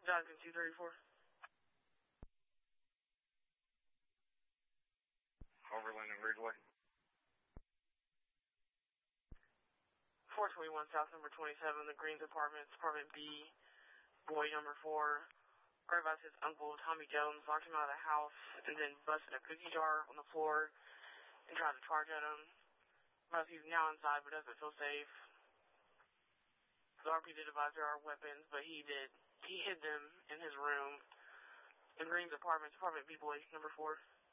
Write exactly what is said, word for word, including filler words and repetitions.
Jonathan two thirty-four. Overland and Ridgeway. four twenty-one South, number twenty-seven, the Greens Apartments, Apartment B, boy number four. Heard about his uncle, Tommy Jones, locked him out of the house and then busted a cookie jar on the floor and tried to charge at him. Most he's now inside but doesn't feel safe. The R P did advise there are weapons, but he did. He hid them in his room. In Greens Apartments, Apartment B, boy number four.